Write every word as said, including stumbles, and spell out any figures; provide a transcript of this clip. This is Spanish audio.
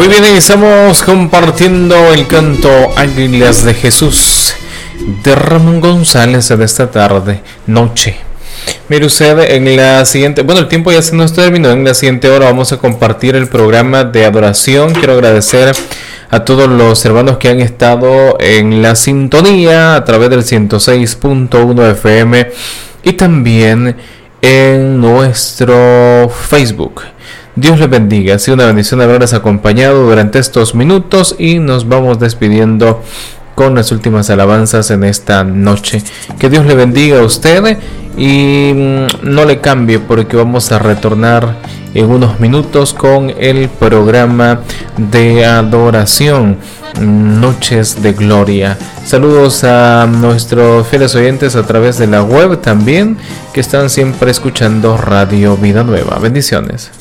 Muy bien, estamos compartiendo el canto Águilas de Jesús de Ramón González de esta tarde, noche. Mire usted, en la siguiente, bueno, el tiempo ya se nos terminó. En la siguiente hora vamos a compartir el programa de adoración. Quiero agradecer a todos los hermanos que han estado en la sintonía a través del ciento seis punto uno F M y también en nuestro Facebook. Dios les bendiga. Ha sido una bendición haberles acompañado durante estos minutos y nos vamos despidiendo con las últimas alabanzas en esta noche. Que Dios le bendiga a usted y no le cambie, porque vamos a retornar en unos minutos con el programa de adoración, Noches de Gloria. Saludos a nuestros fieles oyentes a través de la web también, que están siempre escuchando Radio Vida Nueva. Bendiciones.